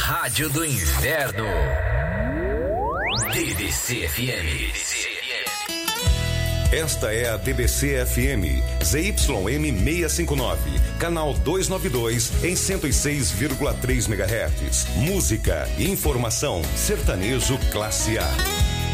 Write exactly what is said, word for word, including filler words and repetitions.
Rádio do Inverno. D B C F M. Esta é a D B C F M, Z Y M seiscentos e cinquenta e nove, canal duzentos e noventa e dois, em cento e seis vírgula três megahertz. Música, informação, sertanejo classe A.